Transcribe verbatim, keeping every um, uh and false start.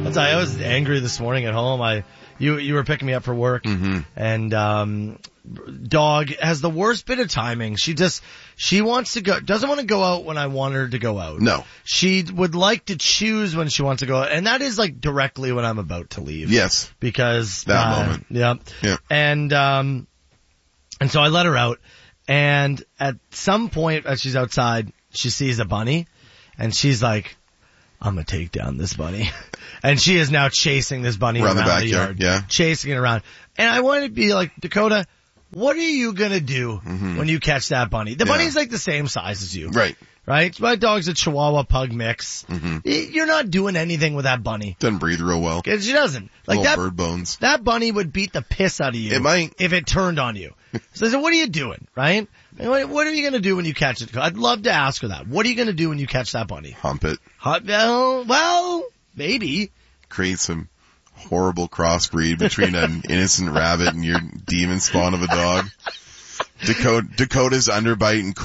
I'll tell you, I was angry this morning at home. I, you, you were picking me up for work, mm-hmm. and um, dog has the worst bit of timing. She just, she wants to go, doesn't want to go out when I want her to go out. No. She would like to choose when she wants to go out, and that is like directly when I'm about to leave. Yes. Because that uh, moment. Yeah. Yeah. And um, and so I let her out, and at some point as she's outside, she sees a bunny, and she's like, I'm gonna take down this bunny. And she is now chasing this bunny around, around the the backyard, yard. yeah. Chasing it around. And I want to be like, Dakota, what are you gonna do mm-hmm. when you catch that bunny? The yeah. bunny's like the same size as you. Right. Right? My dog's a Chihuahua Pug mix. Mm-hmm. You're not doing anything with that bunny. Doesn't breathe real well. She doesn't. Like Little that, bird bones. That bunny would beat the piss out of you. It might. If it turned on you. So I said, what are you doing? Right? What, what are you gonna do when you catch it? I'd love to ask her that. What are you gonna do when you catch that bunny? Hump it. Hump, well, well, maybe. Create some horrible crossbreed between an innocent rabbit and your demon spawn of a dog. Dakota, Dakota's underbite and